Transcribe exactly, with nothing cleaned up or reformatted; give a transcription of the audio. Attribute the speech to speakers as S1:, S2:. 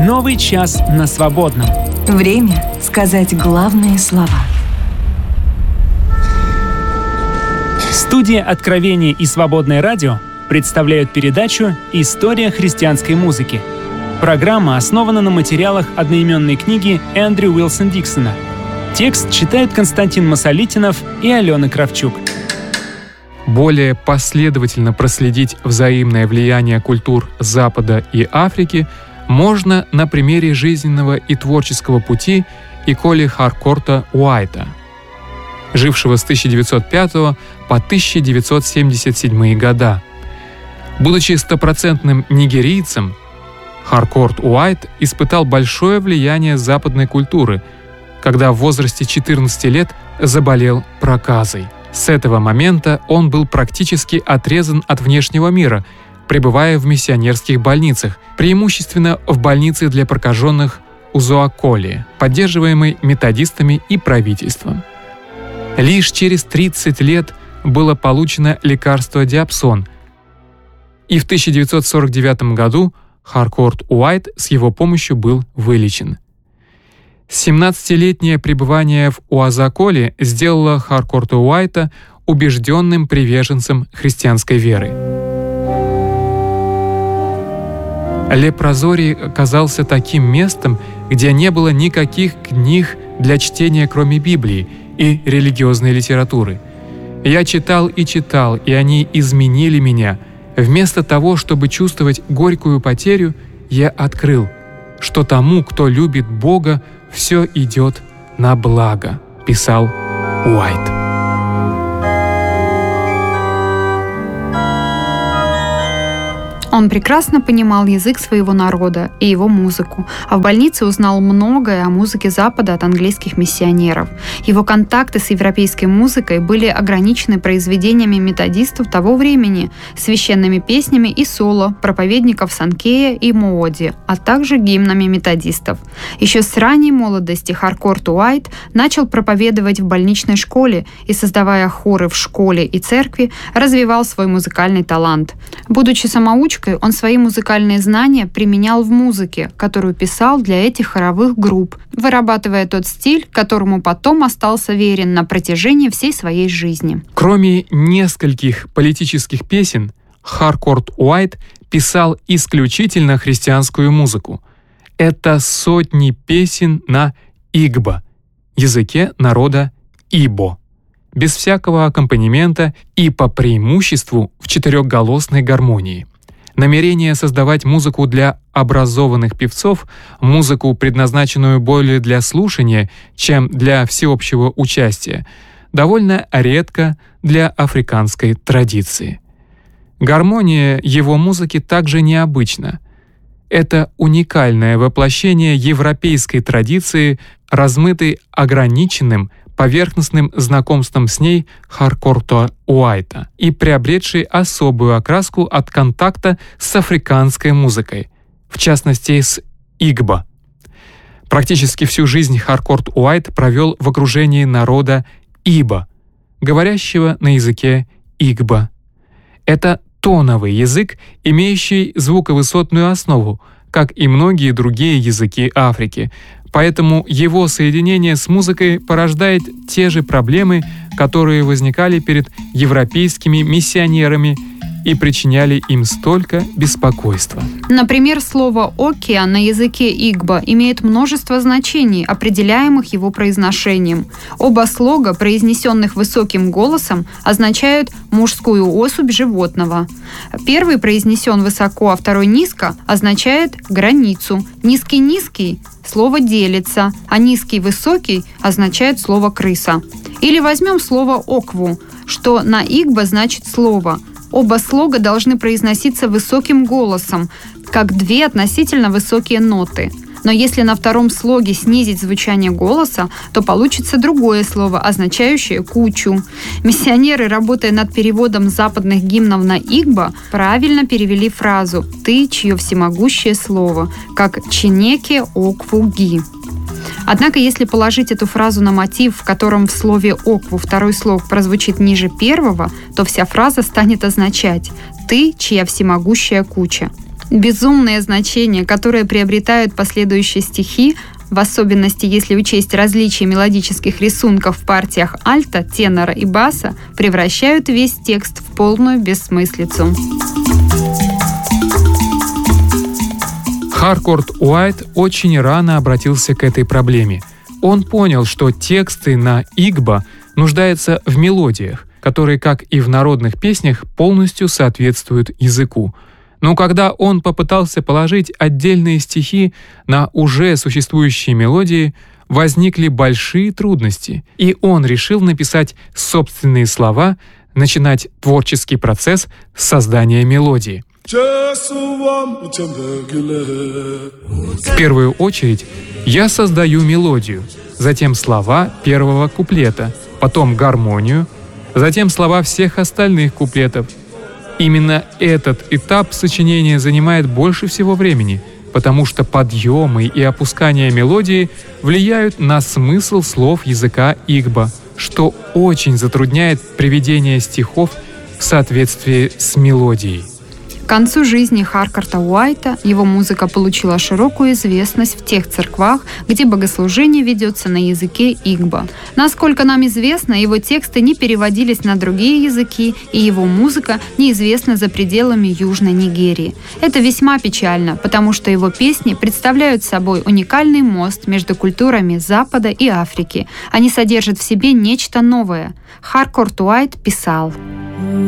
S1: Новый час на свободном.
S2: Время сказать главные слова.
S1: Студия «Откровение» и «Свободное радио» представляют передачу «История христианской музыки». Программа основана на материалах одноименной книги Эндрю Уилсон Диксона. Текст читают Константин Масолитинов и Алена Кравчук.
S3: Более последовательно проследить взаимное влияние культур Запада и Африки можно на примере жизненного и творческого пути Иколи Харкорта Уайта, жившего с тысяча девятьсот пятого по тысяча девятьсот семьдесят седьмые года. Будучи стопроцентным нигерийцем, Харкорт Уайт испытал большое влияние западной культуры, когда в возрасте четырнадцати лет заболел проказой. С этого момента он был практически отрезан от внешнего мира, пребывая в миссионерских больницах, преимущественно в больнице для прокаженных Узуаколи, поддерживаемой методистами и правительством. Лишь через тридцать лет было получено лекарство диапсон, и в тысяча девятьсот сорок девятом году Харкорт Уайт с его помощью был вылечен. семнадцатилетнее пребывание в Уазаколе сделало Харкорта Уайта убежденным приверженцем христианской веры. Лепрозорий оказался таким местом, где не было никаких книг для чтения, кроме Библии и религиозной литературы. Я читал и читал, и они изменили меня. Вместо того, чтобы чувствовать горькую потерю, я открыл, что тому, кто любит Бога, все идет на благо, писал Уайт.
S4: Он прекрасно понимал язык своего народа и его музыку, а в больнице узнал многое о музыке Запада от английских миссионеров. Его контакты с европейской музыкой были ограничены произведениями методистов того времени, священными песнями и соло проповедников Санкея и Мооди, а также гимнами методистов. Еще с ранней молодости Харкорт Уайт начал проповедовать в больничной школе и, создавая хоры в школе и церкви, развивал свой музыкальный талант. Будучи самоучкой, он свои музыкальные знания применял в музыке, которую писал для этих хоровых групп, вырабатывая тот стиль, которому потом остался верен на протяжении всей своей жизни.
S3: Кроме нескольких политических песен, Харкорт Уайт писал исключительно христианскую музыку. Это сотни песен на игбо, языке народа Ибо, без всякого аккомпанемента и по преимуществу в четырехголосной гармонии. Намерение создавать музыку для образованных певцов, музыку, предназначенную более для слушания, чем для всеобщего участия, довольно редко для африканской традиции. Гармония его музыки также необычна. Это уникальное воплощение европейской традиции, размытой ограниченным, поверхностным знакомством с ней Харкорта Уайта и приобретший особую окраску от контакта с африканской музыкой, в частности с игбо. Практически всю жизнь Харкорт Уайт провел в окружении народа Ибо, говорящего на языке игбо. Это тоновый язык, имеющий звуковысотную основу, как и многие другие языки Африки, поэтому его соединение с музыкой порождает те же проблемы, которые возникали перед европейскими миссионерами и причиняли им столько беспокойства.
S4: Например, слово «океан» на языке игбо имеет множество значений, определяемых его произношением. Оба слога, произнесенных высоким голосом, означают мужскую особь животного. Первый произнесен высоко, а второй низко, означает границу. Низкий-низкий – слово «делится», а низкий-высокий означает слово «крыса». Или возьмем слово «окву», что на игбо значит «слово». Оба слога должны произноситься высоким голосом, как две относительно высокие ноты. Но если на втором слоге снизить звучание голоса, то получится другое слово, означающее «кучу». Миссионеры, работая над переводом западных гимнов на игбо, правильно перевели фразу «ты, чье всемогущее слово», как «чинеке окву-ги». Однако, если положить эту фразу на мотив, в котором в слове «окву» второй слог прозвучит ниже первого, то вся фраза станет означать «ты, чья всемогущая куча». Безумное значение, которое приобретают последующие стихи, в особенности если учесть различия мелодических рисунков в партиях альта, тенора и баса, превращают весь текст в полную бессмыслицу.
S3: Харкорт Уайт очень рано обратился к этой проблеме. Он понял, что тексты на игбо нуждаются в мелодиях, которые, как и в народных песнях, полностью соответствуют языку. Но когда он попытался положить отдельные стихи на уже существующие мелодии, возникли большие трудности, и он решил написать собственные слова, начинать творческий процесс с создания мелодии. В первую очередь я создаю мелодию, затем слова первого куплета, потом гармонию, затем слова всех остальных куплетов. Именно этот этап сочинения занимает больше всего времени, потому что подъемы и опускания мелодии влияют на смысл слов языка игбо, что очень затрудняет приведение стихов в соответствии с мелодией.
S4: К концу жизни Харкорта Уайта его музыка получила широкую известность в тех церквах, где богослужение ведется на языке игбо. Насколько нам известно, его тексты не переводились на другие языки, и его музыка неизвестна за пределами Южной Нигерии. Это весьма печально, потому что его песни представляют собой уникальный мост между культурами Запада и Африки. Они содержат в себе нечто новое. Харкорт Уайт писал: